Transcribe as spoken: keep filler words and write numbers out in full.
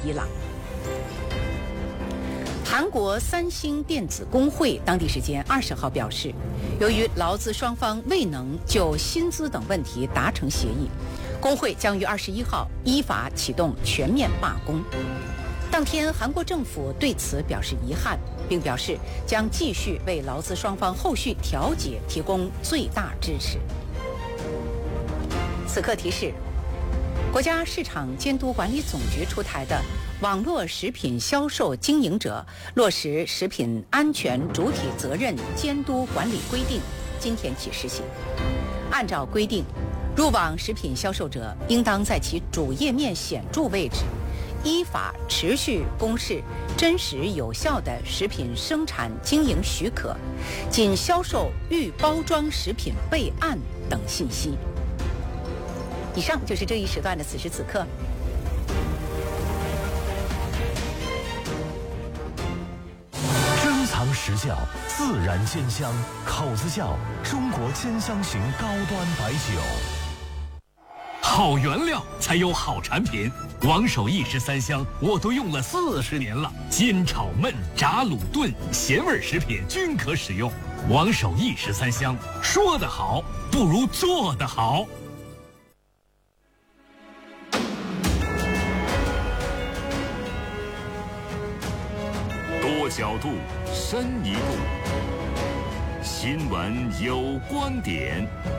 伊朗。韩国三星电子工会当地时间二十号表示，由于劳资双方未能就薪资等问题达成协议，工会将于二十一号依法启动全面罢工。当天，韩国政府对此表示遗憾，并表示将继续为劳资双方后续调解提供最大支持。此刻提示：国家市场监督管理总局出台的网络食品销售经营者落实食品安全主体责任监督管理规定今天起施行。按照规定，入网食品销售者应当在其主页面显著位置依法持续公示真实有效的食品生产经营许可、仅销售预包装食品备案等信息。以上就是这一时段的此时此刻。 珍藏实窖，自然鲜香，口子窖中国鲜香型高端白酒。 好原料才有好产品，王守义十三香我都用了四十年了，煎炒焖炸卤炖咸味食品均可使用。王守义十三香，说得好不如做得好。 多角度，深一步。新闻有观点。